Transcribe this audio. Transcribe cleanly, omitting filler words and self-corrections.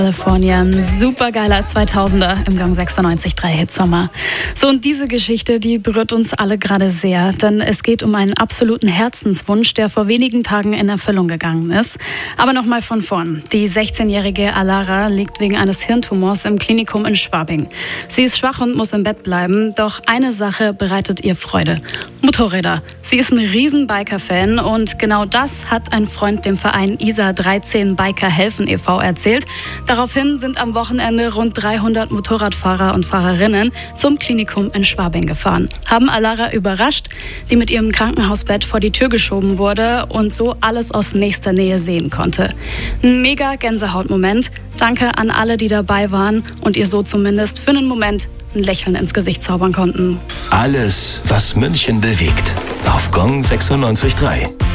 Kalifornien, supergeiler 2000er im Gong 96.3 Hitsommer. So, und diese Geschichte, die berührt uns alle gerade sehr, denn es geht um einen absoluten Herzenswunsch, der vor wenigen Tagen in Erfüllung gegangen ist. Aber nochmal von vorn. Die 16-jährige Alara liegt wegen eines Hirntumors im Klinikum in Schwabing. Sie ist schwach und muss im Bett bleiben, doch eine Sache bereitet ihr Freude: Motorräder. Sie ist ein riesen Biker-Fan und genau das hat ein Freund dem Verein ISA 13 Biker Helfen e.V. erzählt. Daraufhin sind am Wochenende rund 300 Motorradfahrer und Fahrerinnen zum Klinikum in Schwabing gefahren. Haben Alara überrascht, die mit ihrem Krankenhausbett vor die Tür geschoben wurde und so alles aus nächster Nähe sehen konnte. Ein mega Gänsehautmoment. Danke an alle, die dabei waren und ihr so zumindest für einen Moment ein Lächeln ins Gesicht zaubern konnten. Alles, was München bewegt. Auf Gong 96.3.